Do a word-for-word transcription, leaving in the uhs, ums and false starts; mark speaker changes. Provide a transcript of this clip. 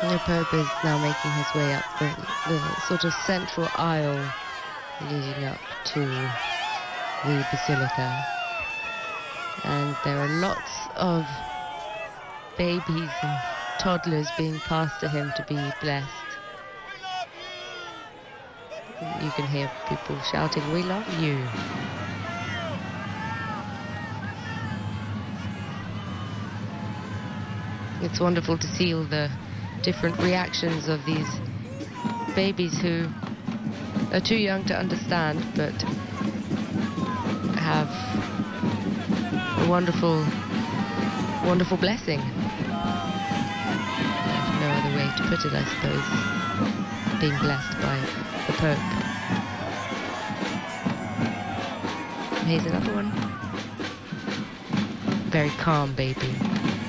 Speaker 1: The Pope is now making his way up the, the sort of central aisle leading up to the Basilica. And there are lots of babies and toddlers being passed to him to be blessed. You can hear people shouting, "We love you." It's wonderful to see all the different reactions of these babies who are too young to understand, but have a wonderful, wonderful blessing. No other way to put it, I suppose. Being blessed by the Pope. Here's another one. Very calm baby.